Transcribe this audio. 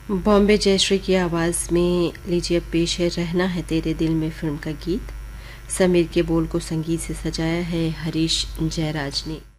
बॉम्बे जयश्री की आवाज़ में लीजिए अब पेश है रहना है तेरे दिल में फिल्म का गीत। समीर के बोल को संगीत से सजाया है हरीश जयराज ने।